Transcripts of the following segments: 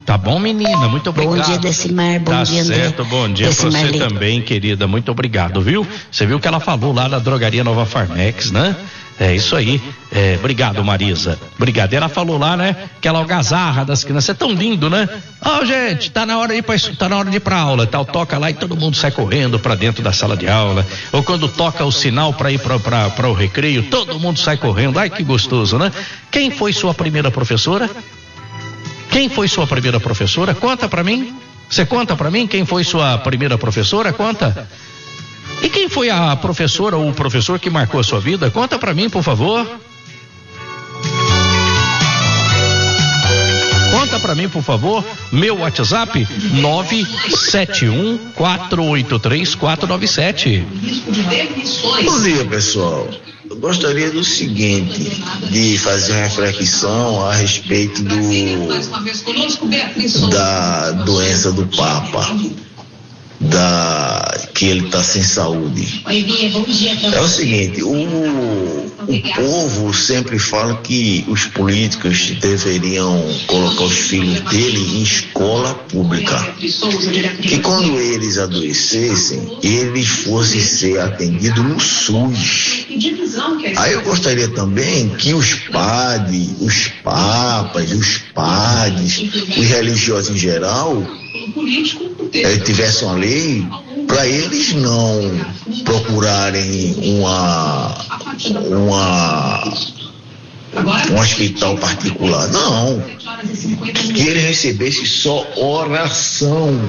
Tá bom, menina? Muito obrigado. Bom dia, Decimar. Bom dia, André. Tá certo, bom dia pra você também, querida. Muito obrigado, viu? Você viu que ela falou lá na drogaria Nova Farmex, né? É isso aí. Obrigado, Marisa. Obrigado. Ela falou lá, né? Aquela algazarra das crianças. É tão lindo, né? Gente, tá na hora de ir pra aula, tal. Toca lá e todo mundo sai correndo pra dentro da sala de aula. Ou quando toca o sinal pra ir pra o recreio, todo mundo sai correndo. Ai, que gostoso, né? Quem foi sua primeira professora? Quem foi sua primeira professora? Conta pra mim. Você conta pra mim quem foi sua primeira professora? Conta. E quem foi a professora ou o professor que marcou a sua vida? Conta pra mim, por favor. Conta pra mim, por favor. Meu WhatsApp 971-483-497. Bom dia, pessoal. Eu gostaria do seguinte, de fazer uma reflexão a respeito da doença do Papa, que ele está sem saúde. É o seguinte, o povo sempre fala que os políticos deveriam colocar os filhos dele em escola pública, que quando eles adoecessem, eles fossem ser atendidos no SUS. Aí eu gostaria também que os padres, os papas, os padres, os religiosos em geral, tivessem uma lei para eles não procurarem um hospital particular, não, que ele recebesse só oração.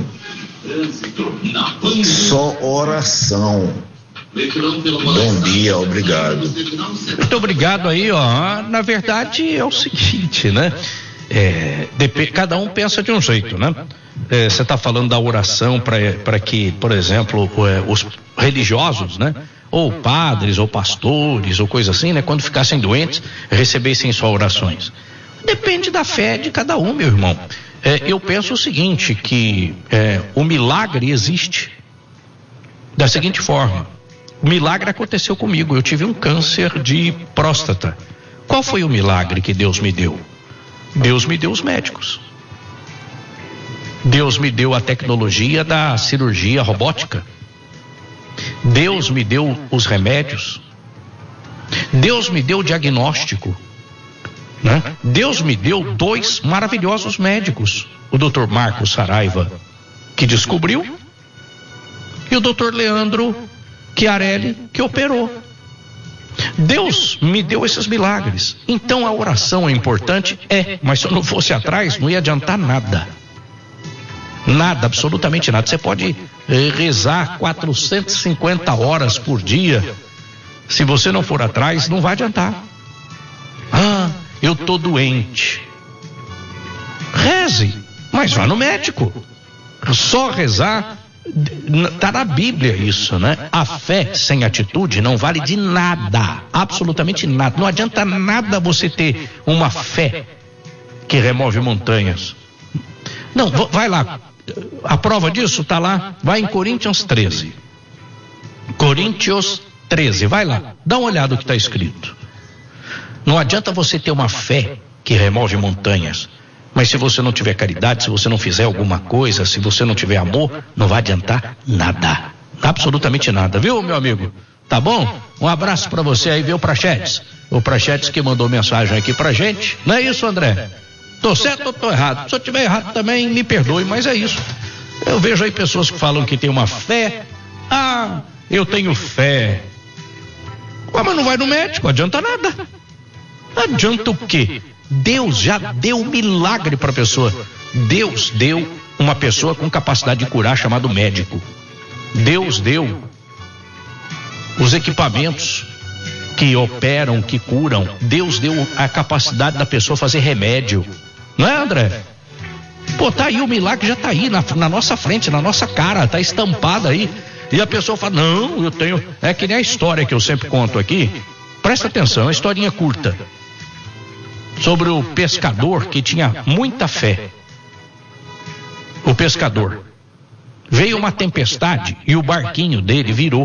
Bom dia, obrigado. Muito obrigado aí, ó. Na verdade é o seguinte, né? Cada um pensa de um jeito, né? Você está falando da oração para que, por exemplo, os religiosos, né? Ou padres, ou pastores, ou coisa assim, né? Quando ficassem doentes, recebessem só orações. Depende da fé de cada um, meu irmão. Eu penso o seguinte, que o milagre existe da seguinte forma. O milagre aconteceu comigo. Eu tive um câncer de próstata. Qual foi o milagre que Deus me deu? Deus me deu os médicos. Deus me deu a tecnologia da cirurgia robótica. Deus me deu os remédios. Deus me deu o diagnóstico, né? Deus me deu 2 maravilhosos médicos. O Dr. Marcos Saraiva, que descobriu, e o Dr. Leandro Chiarelli, que operou. Deus me deu esses milagres. Então a oração é importante? Mas se eu não fosse atrás, não ia adiantar nada. Nada, absolutamente nada. Você pode rezar 450 horas por dia. Se você não for atrás, não vai adiantar. Eu tô doente. Reze, mas vá no médico. Só rezar, tá na Bíblia isso, né? A fé sem atitude não vale de nada, absolutamente nada. Não adianta nada você ter uma fé que remove montanhas. Não, vai lá. A prova disso tá lá, vai em Coríntios 13. Coríntios 13, vai lá, dá uma olhada no que está escrito. Não adianta você ter uma fé que remove montanhas, mas se você não tiver caridade, se você não fizer alguma coisa, se você não tiver amor, não vai adiantar nada, absolutamente nada, viu, meu amigo? Tá bom? Um abraço pra você aí, viu, Prachetes? O Prachetes que mandou mensagem aqui pra gente, não é isso, André? Tô certo ou tô errado? Se eu tiver errado também, me perdoe, mas é isso. Eu vejo aí pessoas que falam que tem uma fé. Eu tenho fé. Mas não vai no médico, adianta nada. Adianta o quê? Deus já deu milagre para a pessoa. Deus deu uma pessoa com capacidade de curar, chamado médico. Deus deu os equipamentos que operam, que curam. Deus deu a capacidade da pessoa fazer remédio. Não é, André? Tá aí, o milagre já tá aí na nossa frente, na nossa cara, tá estampado aí. E a pessoa fala, não, eu tenho... É que nem a história que eu sempre conto aqui. Presta atenção, é uma historinha curta. Sobre o pescador que tinha muita fé. O pescador. Veio uma tempestade e o barquinho dele virou.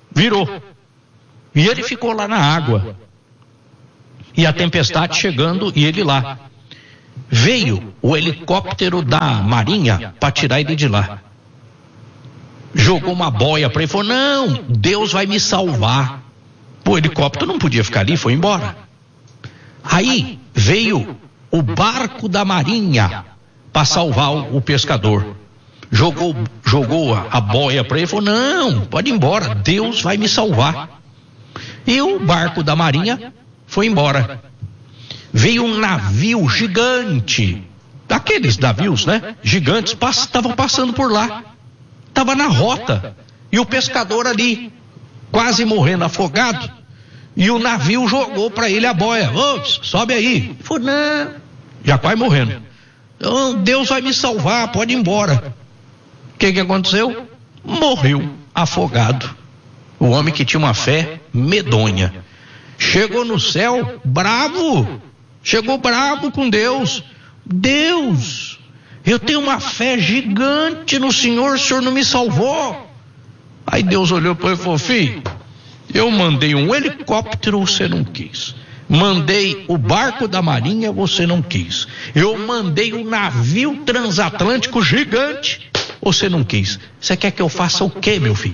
E ele ficou lá na água. E a tempestade chegando e ele lá. veio o helicóptero da Marinha para tirar ele de lá. Jogou uma boia para ele e falou: não, Deus vai me salvar. O helicóptero não podia ficar ali, foi embora. Aí veio o barco da Marinha para salvar o pescador. Jogou a boia para ele e falou: não, pode ir embora, Deus vai me salvar. E o barco da Marinha foi embora. Veio um navio gigante, daqueles navios, né? Gigantes, estavam passando por lá. Estava na rota. E o pescador ali, quase morrendo afogado. E o navio jogou para ele a boia. Ô, sobe aí. Ele falou: não, já quase morrendo. Oh, Deus vai me salvar, pode ir embora. O que aconteceu? Morreu afogado. O homem que tinha uma fé medonha. Chegou no céu bravo. Chegou bravo com Deus. Deus, eu tenho uma fé gigante no Senhor, o Senhor não me salvou. Aí Deus olhou para ele e falou: filho, eu mandei um helicóptero, você não quis. Mandei o barco da Marinha, você não quis. Eu mandei um navio transatlântico gigante, você não quis. Você quer que eu faça o quê, meu filho?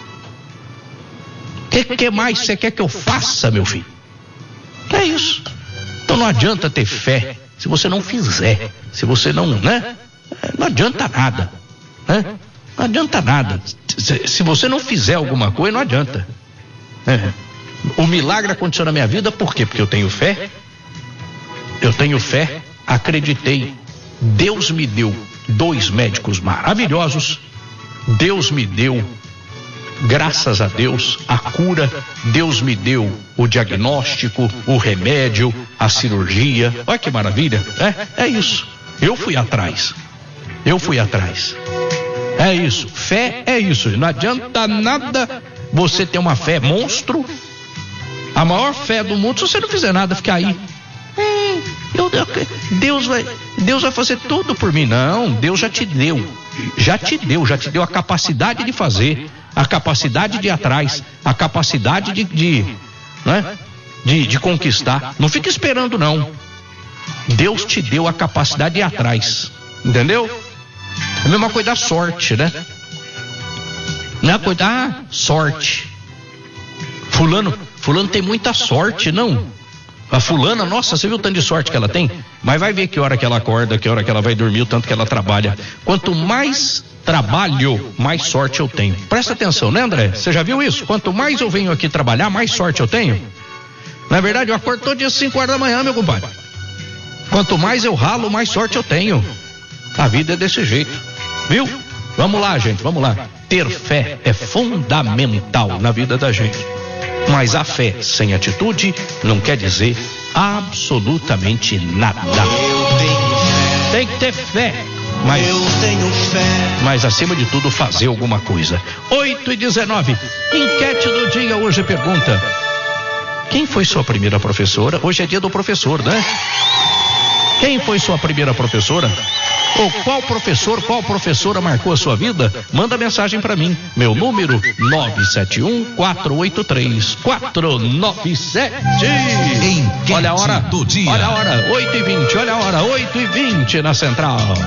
O que mais você quer que eu faça, meu filho? É isso. Então não adianta ter fé se você não fizer, se você não, né? Não adianta nada, né? Não adianta nada. Se você não fizer alguma coisa, não adianta. O milagre aconteceu na minha vida, por quê? Porque eu tenho fé. Eu tenho fé, acreditei. Deus me deu 2 médicos maravilhosos. Deus me deu, graças a Deus, a cura. Deus me deu o diagnóstico, o remédio, a cirurgia. Olha que maravilha. É isso. Eu fui atrás. É isso. Fé é isso. Não adianta nada você ter uma fé monstro. A maior fé do mundo, se você não fizer nada, ficar aí. Deus vai fazer tudo por mim. Não, Deus já te deu a capacidade de fazer, a capacidade de ir atrás, a capacidade de conquistar. Não fica esperando, não. Deus te deu a capacidade de ir atrás, entendeu? É a mesma coisa da sorte, né? Não é a coisa da sorte. Fulano tem muita sorte, não. A fulana, nossa, você viu o tanto de sorte que ela tem? Mas vai ver que hora que ela acorda, que hora que ela vai dormir, o tanto que ela trabalha. Quanto mais trabalho, mais sorte eu tenho. Presta atenção, né, André? Você já viu isso? Quanto mais eu venho aqui trabalhar, mais sorte eu tenho. Na verdade, eu acordo todo dia às 5 horas da manhã, meu compadre. Quanto mais eu ralo, mais sorte eu tenho. A vida é desse jeito, viu? Vamos lá, gente, vamos lá. Ter fé é fundamental na vida da gente. Mas a fé sem atitude não quer dizer absolutamente nada. Tem que ter fé, mas acima de tudo fazer alguma coisa. 8h19, enquete do dia hoje pergunta: quem foi sua primeira professora? Hoje é dia do professor, né? Quem foi sua primeira professora? Ou qual professor, qual professora marcou a sua vida? Manda mensagem para mim. Meu número 971-483-497. Olha a hora, 8h20, olha a hora, 8h20 na Central.